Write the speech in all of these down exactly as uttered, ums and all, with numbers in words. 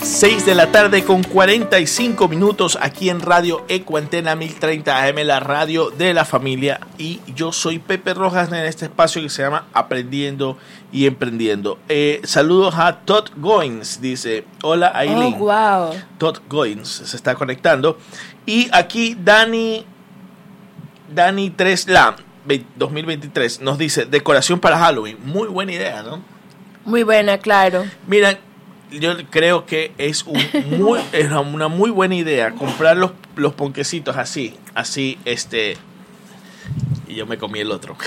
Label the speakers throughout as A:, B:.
A: seis de la tarde con cuarenta y cinco minutos aquí en Radio Ecuantena mil treinta A M, la radio de la familia. Y yo soy Pepe Rojas en este espacio que se llama Aprendiendo y Emprendiendo. Eh, saludos a Todd Goins, dice, hola Aileen.
B: Oh, wow.
A: Todd Goins se está conectando. Y aquí Dani, Dani tres Lam, dos mil veintitrés, nos dice, decoración para Halloween. Muy buena idea, ¿no?
B: Muy buena, claro.
A: Mira, yo creo que es, un muy, es una muy buena idea comprar los, los ponquecitos así, así, este, y yo me comí el otro.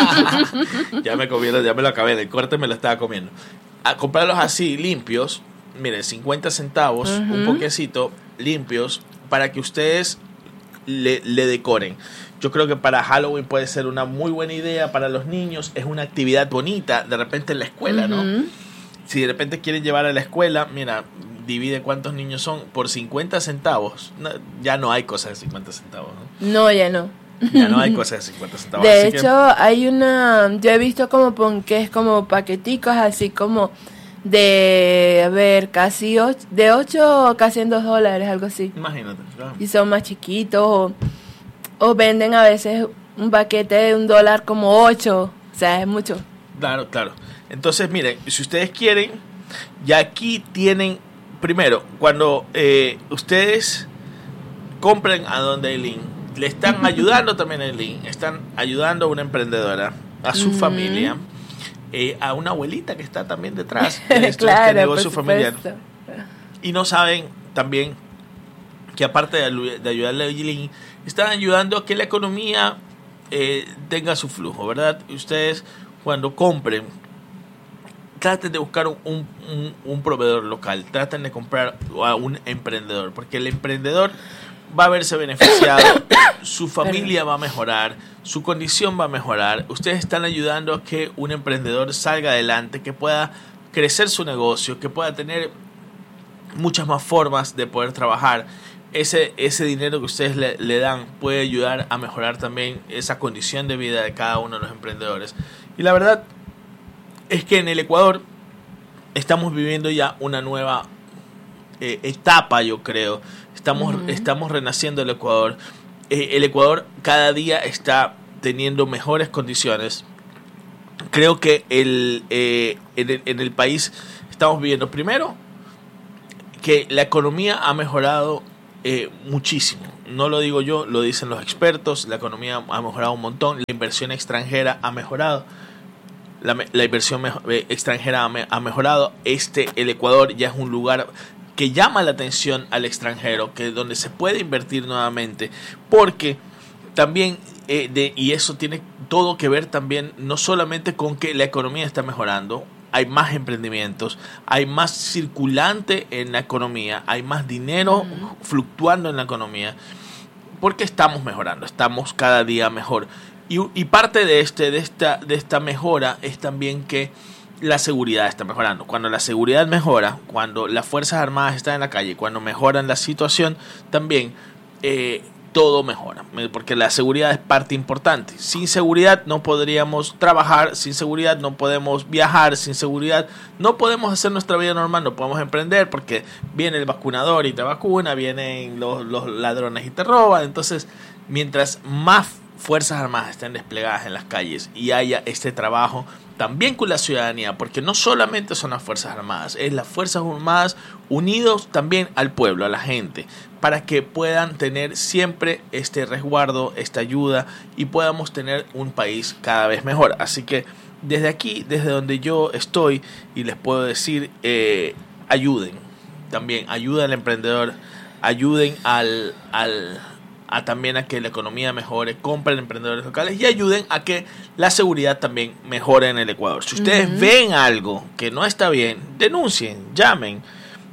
A: ya me comí, ya me lo acabé, del corte me lo estaba comiendo. A comprarlos así, limpios, miren, cincuenta centavos, uh-huh. un ponquecito, limpios, para que ustedes le, le decoren. Yo creo que para Halloween puede ser una muy buena idea para los niños, es una actividad bonita, de repente en la escuela, uh-huh. ¿no? Si de repente quieren llevar a la escuela, mira, divide cuántos niños son por cincuenta centavos. No, ya no hay cosas de cincuenta centavos, ¿no?
B: No, ya no.
A: Ya no hay cosas de cincuenta centavos.
B: De
A: así
B: hecho,
A: que...
B: hay una... Yo he visto como ponques, como paqueticos, así como de, a ver, casi ocho, de ocho casi en dos dólares, algo así.
A: Imagínate, claro.
B: Y son más chiquitos, o, o venden a veces un paquete de un dólar como ocho. O sea, es mucho.
A: Claro, claro. Entonces, miren, si ustedes quieren, ya aquí tienen, primero, cuando eh, ustedes compren a donde Aileen, le están ayudando también a Aileen, están ayudando a una emprendedora, a su mm. familia, eh, a una abuelita que está también detrás de esto,
B: claro,
A: este negocio familiar.
B: Supuesto.
A: Y no saben también que aparte de, de ayudarle a Aileen, están ayudando a que la economía eh, tenga su flujo, ¿verdad? Y ustedes, cuando compren, traten de buscar un, un, un proveedor local, traten de comprar a un emprendedor, porque el emprendedor va a verse beneficiado, su familia va a mejorar, su condición va a mejorar. Ustedes están ayudando a que un emprendedor salga adelante, que pueda crecer su negocio, que pueda tener muchas más formas de poder trabajar. Ese, ese dinero que ustedes le, le dan puede ayudar a mejorar también esa condición de vida de cada uno de los emprendedores. Y la verdad es que en el Ecuador estamos viviendo ya una nueva eh, etapa, yo creo. Estamos, uh-huh. estamos renaciendo el Ecuador. Eh, el Ecuador cada día está teniendo mejores condiciones. Creo que el, eh, en, el, en el país estamos viviendo, primero, que la economía ha mejorado eh, muchísimo. No lo digo yo, lo dicen los expertos. La economía ha mejorado un montón. La inversión extranjera ha mejorado. La, la inversión me, extranjera ha, me, ha mejorado. Este, el Ecuador ya es un lugar que llama la atención al extranjero, que donde se puede invertir nuevamente, porque también, eh, de, y eso tiene todo que ver también, no solamente con que la economía está mejorando, hay más emprendimientos, hay más circulante en la economía, hay más dinero uh-huh. fluctuando en la economía, porque estamos mejorando, estamos cada día mejor. Y, y parte de, este, de, esta, de esta mejora es también que la seguridad está mejorando. Cuando la seguridad mejora, cuando las Fuerzas Armadas están en la calle, cuando mejoran la situación, también eh, todo mejora. Porque la seguridad es parte importante. Sin seguridad no podríamos trabajar, sin seguridad no podemos viajar, sin seguridad no podemos hacer nuestra vida normal, no podemos emprender porque viene el vacunador y te vacuna, vienen los, los ladrones y te roban. Entonces, mientras más Fuerzas Armadas estén desplegadas en las calles y haya este trabajo también con la ciudadanía, porque no solamente son las Fuerzas Armadas, es las Fuerzas Armadas unidos también al pueblo, a la gente, para que puedan tener siempre este resguardo, esta ayuda y podamos tener un país cada vez mejor. Así que desde aquí, desde donde yo estoy y les puedo decir, eh, ayuden, también ayuden al emprendedor, ayuden al... al a también a que la economía mejore, compren emprendedores locales y ayuden a que la seguridad también mejore en el Ecuador. Si ustedes uh-huh. ven algo que no está bien, denuncien, llamen,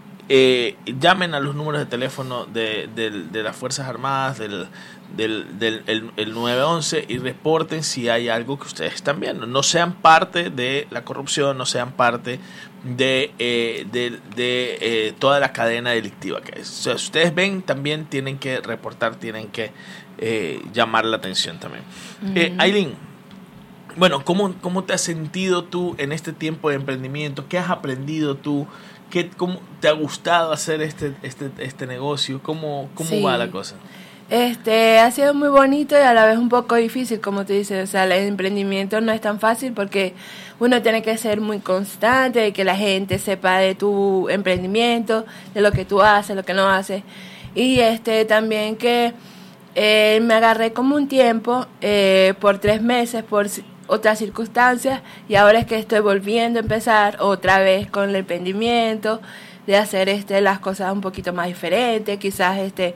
A: eh, llamen a los números de teléfono de, de, de las Fuerzas Armadas, del, del, del el, el nueve once y reporten si hay algo que ustedes están viendo. No sean parte de la corrupción, no sean parte de, eh, de, de eh, toda la cadena delictiva que es. O sea, si ustedes ven, también tienen que reportar, tienen que eh, llamar la atención también. Uh-huh. eh, Aileen, bueno, ¿cómo, ¿cómo te has sentido tú en este tiempo de emprendimiento? ¿Qué has aprendido tú? ¿Qué, cómo, ¿Te ha gustado hacer este, este, este negocio? ¿Cómo, cómo
B: Sí.
A: va la cosa?
B: Este, ha sido muy bonito y a la vez un poco difícil, como tú dices. O sea, el emprendimiento no es tan fácil porque uno tiene que ser muy constante, de que la gente sepa de tu emprendimiento, de lo que tú haces, lo que no haces. Y este también que eh, me agarré como un tiempo, eh, por tres meses, por ci- otras circunstancias, y ahora es que estoy volviendo a empezar otra vez con el emprendimiento, de hacer este las cosas un poquito más diferentes, quizás este...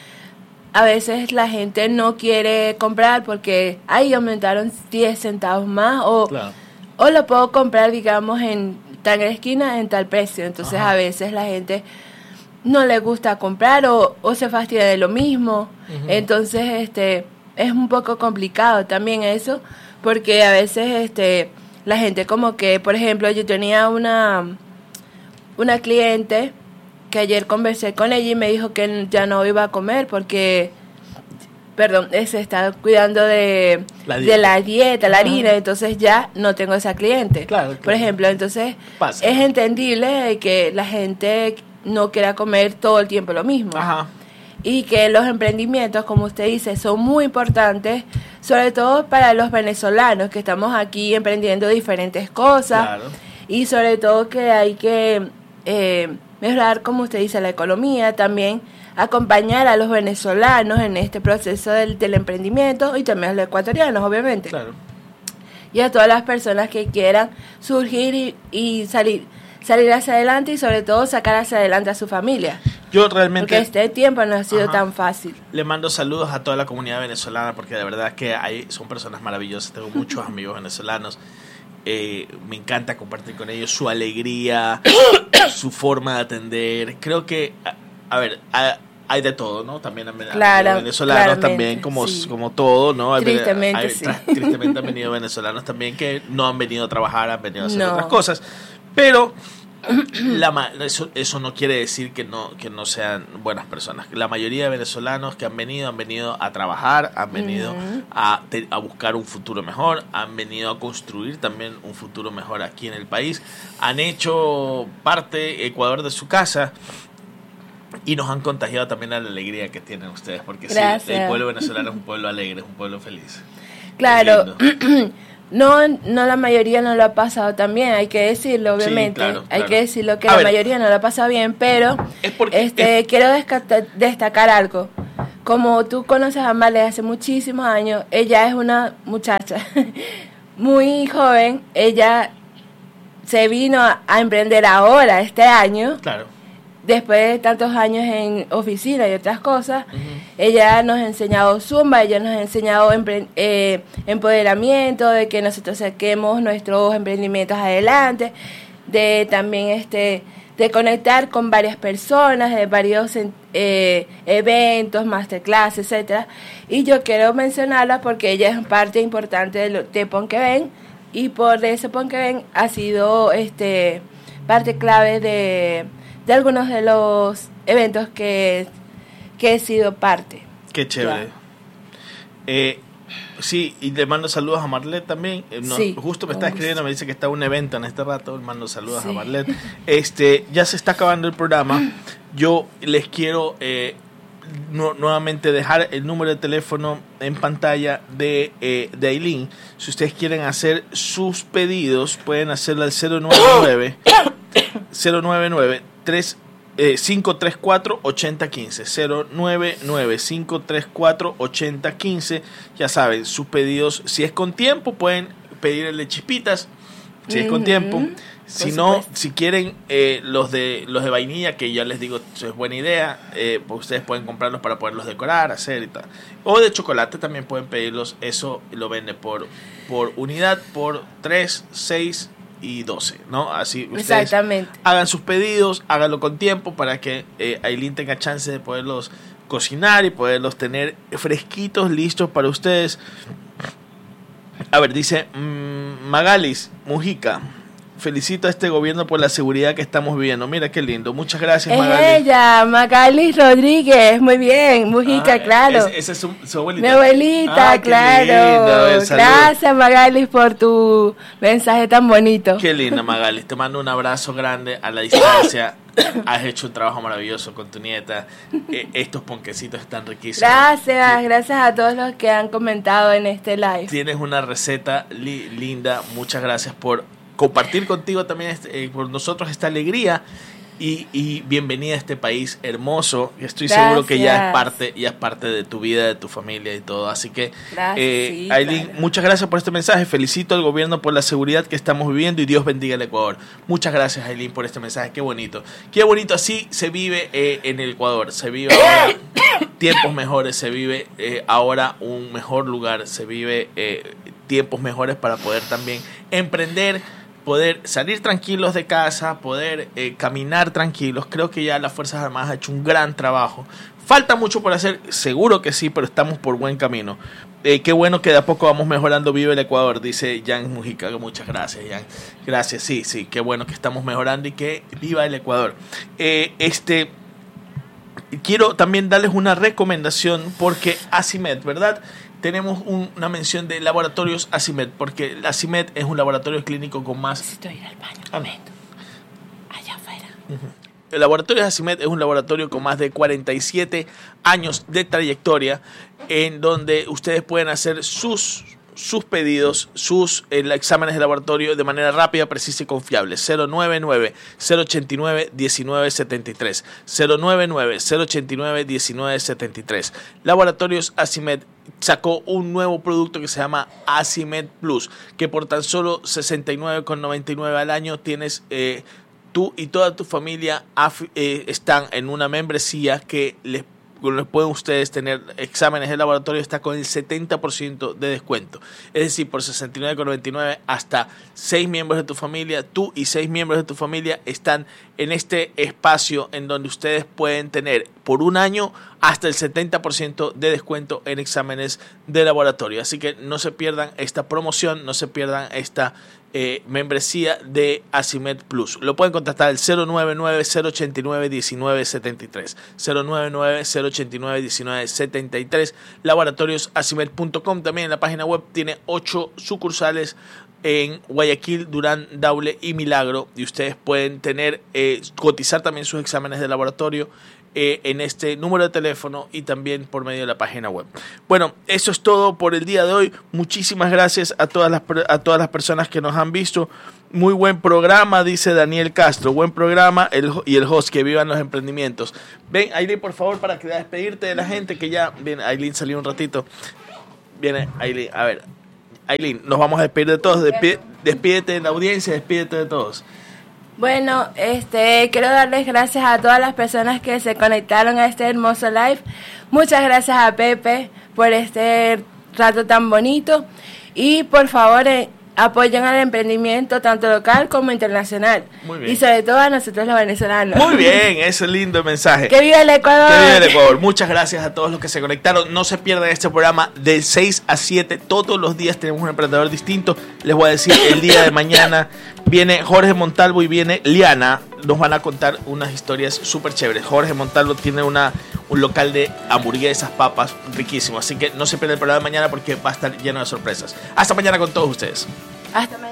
B: A veces la gente no quiere comprar porque ahí aumentaron diez centavos más o,
A: Claro.
B: o lo puedo comprar, digamos, en tal esquina en tal precio. Entonces
A: Ajá.
B: a veces la gente no le gusta comprar o, o se fastidia de lo mismo.
A: Ujú.
B: Entonces este es un poco complicado también eso porque a veces este la gente como que, por ejemplo, yo tenía una, una cliente que ayer conversé con ella y me dijo que ya no iba a comer porque, perdón, eh, se está cuidando de
A: La
B: la
A: dieta.
B: dieta, de la, dieta, la
A: Ajá.
B: harina, entonces ya no tengo esa cliente.
A: Claro, claro.
B: Por ejemplo, entonces
A: Pasa.
B: es entendible de que la gente no quiera comer todo el tiempo lo mismo.
A: Ajá.
B: Y que los emprendimientos, como usted dice, son muy importantes, sobre todo para los venezolanos que estamos aquí emprendiendo diferentes cosas.
A: Claro.
B: Y sobre todo que hay que eh, mejorar, como usted dice, la economía, también acompañar a los venezolanos en este proceso del, del emprendimiento y también a los ecuatorianos, obviamente.
A: Claro.
B: Y a todas las personas que quieran surgir y, y salir, salir hacia adelante y sobre todo sacar hacia adelante a su familia.
A: Yo realmente
B: Porque este tiempo no ha sido
A: Ajá.
B: tan fácil.
A: le mando saludos a toda la comunidad venezolana porque de verdad que hay, son personas maravillosas. Tengo muchos amigos venezolanos. Eh, me encanta compartir con ellos su alegría, su forma de atender. Creo que, a, a ver, a- hay de todo, ¿no? También han venido
B: Claro,
A: venezolanos
B: claramente,
A: también, como,
B: sí.
A: como todo, ¿no? Hay-
B: Tristemente,
A: hay-
B: sí.
A: tra- tristemente han venido venezolanos también que no han venido a trabajar, han venido a hacer
B: No.
A: otras cosas. Pero la ma- eso, eso no quiere decir que no, que no sean buenas personas. La mayoría de venezolanos que han venido, han venido a trabajar, han venido
B: Ujú.
A: a, te- a buscar un futuro mejor, han venido a construir también un futuro mejor aquí en el país, han hecho parte Ecuador de su casa y nos han contagiado también a la alegría que tienen ustedes, porque sí,
B: Gracias.
A: el pueblo venezolano es un pueblo alegre, es un pueblo feliz.
B: Claro,
A: Qué lindo.
B: no, no la mayoría no lo ha pasado tan bien, hay que decirlo,
A: Sí,
B: obviamente.
A: claro,
B: Hay
A: claro.
B: que decirlo que
A: A
B: la
A: ver.
B: mayoría no lo ha pasado bien, pero
A: Es porque-
B: este
A: es-
B: quiero descata- destacar algo. Como tú conoces a Marley hace muchísimos años, ella es una muchacha muy joven, ella se vino a, a emprender ahora, este año,
A: Claro.
B: después de tantos años en oficina y otras cosas.
A: Ujú.
B: Ella nos ha enseñado Zumba, ella nos ha enseñado empre- eh, empoderamiento, de que nosotros saquemos nuestros emprendimientos adelante, de también este de conectar con varias personas, de varios en- eh, eventos, masterclass, etcétera. Y yo quiero mencionarla porque ella es parte importante de, lo, de Ponqueven, y por ese Ponqueven ha sido este parte clave de, de algunos de los eventos que, que he sido parte.
A: Qué chévere. Eh, sí, y le mando saludos a Marlet también. Eh, no,
B: Sí,
A: justo me
B: con
A: está
B: gusto.
A: escribiendo, me dice que está un evento en este rato. Le mando saludos
B: Sí.
A: a Marlet. Este, ya se está acabando el programa. Yo les quiero eh, nu- nuevamente dejar el número de teléfono en pantalla de, eh, de Aileen. Si ustedes quieren hacer sus pedidos, pueden hacerlo al cero nueve nueve cero nueve nueve tres eh, cinco tres cuatro ocho cero uno cinco cero nueve nueve cinco tres cuatro ocho cero uno cinco. Ya saben, sus pedidos, si es con tiempo, pueden pedirle chispitas, si es con
B: Ujú,
A: tiempo. Si
B: por
A: no,
B: supuesto.
A: si quieren eh, los de los de vainilla, que ya les digo, eso es buena idea, eh, pues ustedes pueden comprarlos para poderlos decorar, hacer y tal. O de chocolate también pueden pedirlos, eso lo vende por, por unidad, por tres, seis y doce, ¿no? Así ustedes
B: Exactamente.
A: hagan sus pedidos, háganlo con tiempo para que eh, Aileen tenga chance de poderlos cocinar y poderlos tener fresquitos, listos para ustedes. A ver, dice mmm, Magalis Mujica. felicito a este gobierno por la seguridad que estamos viviendo. Mira qué lindo. Muchas gracias,
B: es
A: Magali.
B: ella, Magali Rodríguez. Muy bien, Mujica,
A: ah,
B: claro.
A: Esa es su, su abuelita.
B: Mi abuelita,
A: ah,
B: claro.
A: Lindo,
B: gracias, Magali, por tu mensaje tan bonito.
A: Qué linda, Magali. Te mando un abrazo grande a la distancia. Has hecho un trabajo maravilloso con tu nieta. Eh, estos ponquecitos están riquísimos.
B: Gracias,
A: sí.
B: gracias a todos los que han comentado en este live.
A: Tienes una receta li- linda. Muchas gracias por compartir contigo también, este, eh, por nosotros esta alegría. Y, y bienvenida a este país hermoso. Estoy
B: Gracias.
A: seguro que ya es parte, ya es parte de tu vida, de tu familia y todo. Así que,
B: Gracias,
A: eh,
B: sí,
A: Aileen,
B: claro.
A: muchas gracias por este mensaje. Felicito al gobierno por la seguridad que estamos viviendo y Dios bendiga al Ecuador. Muchas gracias, Aileen, por este mensaje. Qué bonito. Qué bonito así se vive eh, en el Ecuador. Se vive ahora tiempos mejores, se vive eh, ahora un mejor lugar, se vive eh, tiempos mejores para poder también emprender, poder salir tranquilos de casa, poder eh, caminar tranquilos. Creo que ya las Fuerzas Armadas han hecho un gran trabajo. Falta mucho por hacer, seguro que sí, pero estamos por buen camino. Eh, qué bueno que de a poco vamos mejorando. Vive el Ecuador, dice Jan Mujica. Muchas gracias, Jan. Gracias, sí, sí, qué bueno que estamos mejorando y que viva el Ecuador. Eh, este, quiero también darles una recomendación porque Asimed, ¿verdad? Tenemos un, una mención de laboratorios Asimed, porque Asimed es un laboratorio clínico con más...
B: Necesito ir al baño,
A: Ah.
B: momento. Allá afuera.
A: Uh-huh. El laboratorio Asimed es un laboratorio con más de cuarenta y siete años de trayectoria, en donde ustedes pueden hacer sus, sus pedidos, sus eh, exámenes de laboratorio de manera rápida, precisa y confiable. cero nueve nueve, cero ochenta y nueve, diecinueve setenta y tres. cero nueve nueve, cero ochenta y nueve, diecinueve setenta y tres. Laboratorios Asimed sacó un nuevo producto que se llama Asimed Plus, que por tan solo sesenta y nueve con noventa y nueve al año tienes... Eh, tú y toda tu familia af- eh, están en una membresía que les, les pueden ustedes tener exámenes de laboratorio, está con el setenta por ciento de descuento. Es decir, por sesenta y nueve con noventa y nueve hasta seis miembros de tu familia, tú y seis miembros de tu familia están en este espacio en donde ustedes pueden tener por un año hasta el setenta por ciento de descuento en exámenes de laboratorio. Así que no se pierdan esta promoción, no se pierdan esta Eh, membresía de Asimed Plus. Lo pueden contactar al cero nueve nueve, cero ochenta y nueve, diecinueve setenta y tres. cero nueve nueve, cero ochenta y nueve, diecinueve setenta y tres. laboratorios asimed punto com. También en la página web tiene ocho sucursales en Guayaquil, Durán, Daule y Milagro. Y ustedes pueden tener, eh, cotizar también sus exámenes de laboratorio Eh, en este número de teléfono y también por medio de la página web. Bueno, eso es todo por el día de hoy. Muchísimas gracias a todas las, a todas las personas que nos han visto. Muy buen programa, dice Daniel Castro. Buen programa el, y el host, que vivan los emprendimientos. Ven, Aileen, por favor, para que despedirte de la gente que ya... Bien, Aileen salió un ratito. Viene, Aileen, a ver. Aileen, nos vamos a despedir de todos. Despí, despídete de la audiencia, despídete de todos.
B: Bueno, este, quiero darles gracias a todas las personas que se conectaron a este hermoso live. Muchas gracias a Pepe por este rato tan bonito. Y por favor, eh, apoyen al emprendimiento tanto local como internacional.
A: Muy bien.
B: Y sobre todo a nosotros los venezolanos.
A: Muy bien, ese lindo mensaje.
B: ¡Que viva el Ecuador!
A: ¡Que viva el Ecuador! Muchas gracias a todos los que se conectaron. No se pierdan este programa de seis a siete. Todos los días tenemos un emprendedor distinto. Les voy a decir, el día de mañana viene Jorge Montalvo y viene Liana. Nos van a contar unas historias súper chéveres. Jorge Montalvo tiene una, un local de hamburguesas, papas, riquísimo. Así que no se pierdan el programa de mañana porque va a estar lleno de sorpresas. Hasta mañana con todos ustedes.
B: Hasta